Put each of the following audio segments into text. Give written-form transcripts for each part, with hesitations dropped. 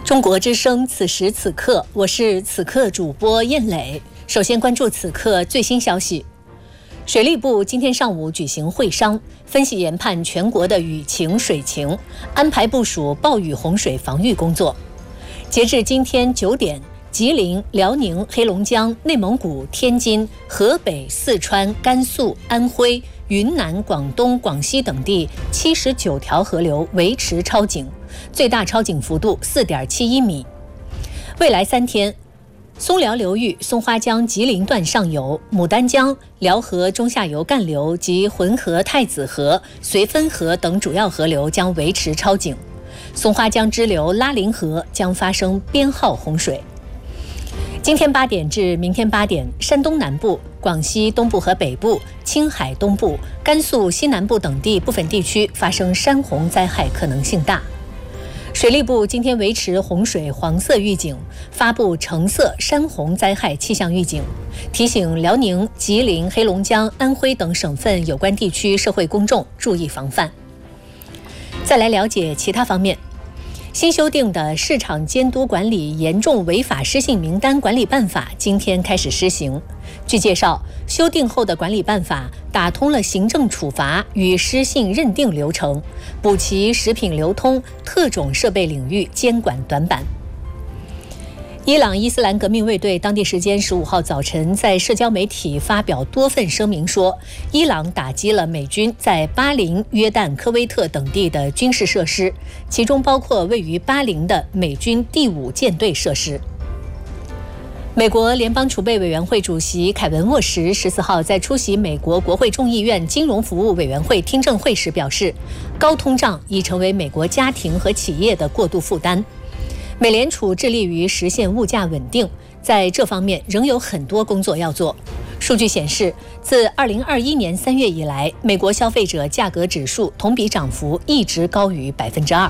中国之声，此时此刻，我是此刻主播燕磊。首先关注此刻最新消息。水利部今天上午举行会商，分析研判全国的雨情、水情，安排部署暴雨洪水防御工作。截至今天9点，吉林、辽宁、黑龙江、内蒙古、天津、河北、四川、甘肃、安徽、云南、广东、广西等地79条河流维持超警，最大超警幅度4.71米。未来3天，松辽流域松花江吉林段上游、牡丹江、辽河中下游干流及浑河太子河、绥芬河等主要河流将维持超警，松花江支流拉陵河将发生编号洪水。今天8点至明天8点，山东南部、广西东部和北部、青海东部、甘肃西南部等地部分地区发生山洪灾害可能性大。水利部今天维持洪水黄色预警，发布橙色山洪灾害气象预警，提醒辽宁、吉林、黑龙江、安徽等省份有关地区社会公众注意防范。再来了解其他方面。新修订的市场监督管理严重违法失信名单管理办法今天开始施行。据介绍，修订后的管理办法打通了行政处罚与失信认定流程，补齐食品流通、特种设备领域监管短板。伊朗伊斯兰革命卫队当地时间15号早晨在社交媒体发表多份声明说，伊朗打击了美军在巴林、约旦、科威特等地的军事设施，其中包括位于巴林的美军第5舰队设施。美国联邦储备委员会主席凯文·沃什14号在出席美国国会众议院金融服务委员会听证会时表示，高通胀已成为美国家庭和企业的过度负担。美联储致力于实现物价稳定，在这方面仍有很多工作要做。数据显示，自2021年3月以来，美国消费者价格指数同比涨幅一直高于2%。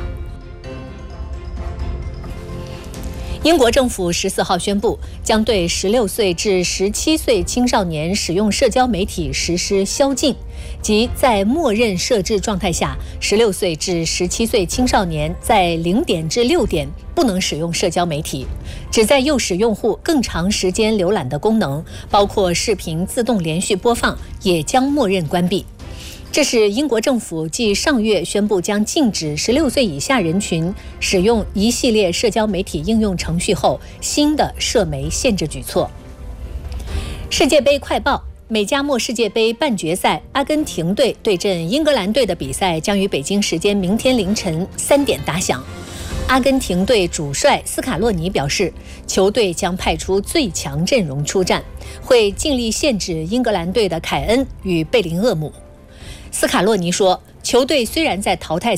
英国政府14号宣布，将对16岁至17岁青少年使用社交媒体实施宵禁，即在默认设置状态下，16岁至17岁青少年在0点至6点不能使用社交媒体，旨在诱使用户更长时间浏览的功能，包括视频自动连续播放，也将默认关闭。这是英国政府继上月宣布将禁止16岁以下人群使用一系列社交媒体应用程序后新的社媒限制举措。世界杯快报：美加墨世界杯半决赛，阿根廷队对阵英格兰队的比赛将于北京时间明天凌晨3点打响。阿根廷队主帅斯卡洛尼表示，球队将派出最强阵容出战，会尽力限制英格兰队的凯恩与贝林厄姆。斯卡洛尼说，球队虽然在淘汰